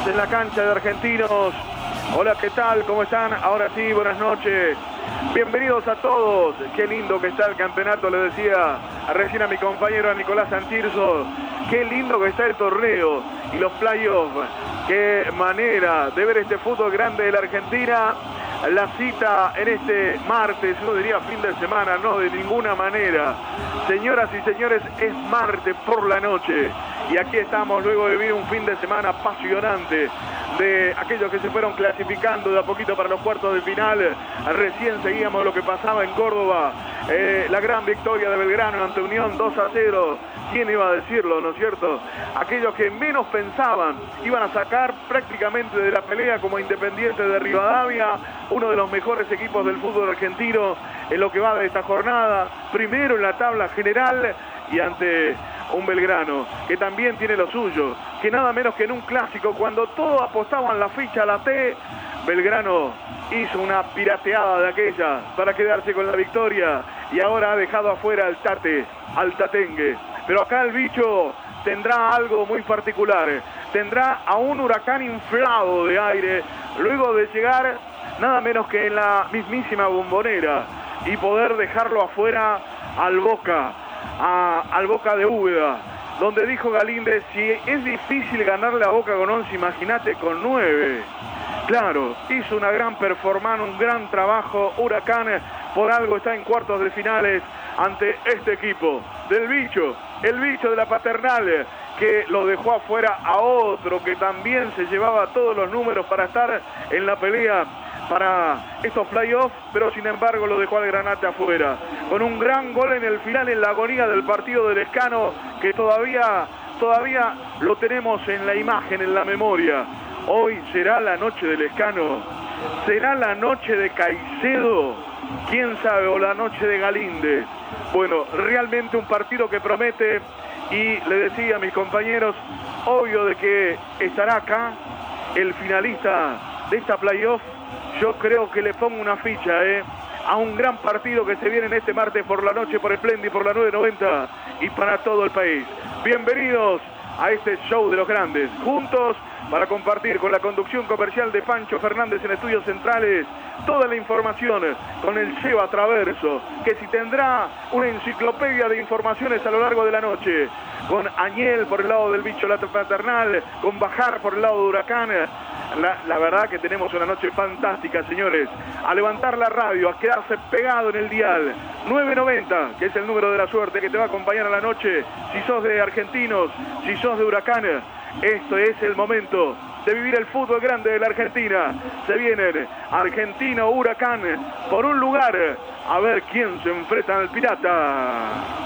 en la cancha de Argentinos. Hola, ¿qué tal? ¿Cómo están? Ahora sí, buenas noches. Bienvenidos a todos. Qué lindo que está el campeonato, le decía recién a mi compañero a Nicolás Santirso. Qué lindo que está el torneo y los playoffs. Qué manera de ver este fútbol grande de la Argentina. La cita en este martes, no diría fin de semana, no, de ninguna manera. Señoras y señores, es martes por la noche. Y aquí estamos luego de vivir un fin de semana apasionante de aquellos que se fueron clasificando de a poquito para los cuartos de final. Recién seguíamos lo que pasaba en Córdoba. La gran victoria de Belgrano ante Unión 2-0. ¿Quién iba a decirlo, no es cierto? Aquellos que menos pensaban iban a sacar prácticamente de la pelea como Independiente de Rivadavia, uno de los mejores equipos del fútbol argentino en lo que va de esta jornada, primero en la tabla general y ante un Belgrano que también tiene lo suyo, que nada menos que en un clásico, cuando todos apostaban la ficha a la T, Belgrano hizo una pirateada de aquella para quedarse con la victoria y ahora ha dejado afuera al Tate, al Tatengue. Pero acá el bicho tendrá algo muy particular, tendrá a un Huracán inflado de aire luego de llegar nada menos que en la mismísima Bombonera y poder dejarlo afuera al Boca, al Boca de Úbeda, donde dijo Galíndez, si es difícil ganarle a Boca con 11, imagínate con 9. Claro, hizo una gran performance, un gran trabajo Huracán, por algo está en cuartos de finales ante este equipo del bicho, el bicho de la Paternal, que lo dejó afuera a otro que también se llevaba todos los números para estar en la pelea para estos playoffs, pero sin embargo lo dejó al Granate afuera, con un gran gol en el final, en la agonía del partido del Escano, que todavía lo tenemos en la imagen, en la memoria. Hoy será la noche del Escano, será la noche de Caicedo, quién sabe, o la noche de Galíndez. Bueno, realmente un partido que promete, y le decía a mis compañeros, obvio de que estará acá el finalista de esta playoff. Yo creo que le pongo una ficha a un gran partido que se viene en este martes por la noche por Splendid, por la 990 y para todo el país. Bienvenidos a este show de los grandes, juntos para compartir con la conducción comercial de Pancho Fernández en Estudios Centrales toda la información con el Lleva Traverso, que si tendrá una enciclopedia de informaciones a lo largo de la noche, con Añel por el lado del bicho la Paternal, con Bajar por el lado de Huracán. La verdad que tenemos una noche fantástica, señores. A levantar la radio, a quedarse pegado en el dial 990, que es el número de la suerte que te va a acompañar a la noche. Si sos de Argentinos, si sos de Huracán, esto es el momento de vivir el fútbol grande de la Argentina. Se vienen Argentino, Huracán por un lugar. A ver quién se enfrenta al Pirata.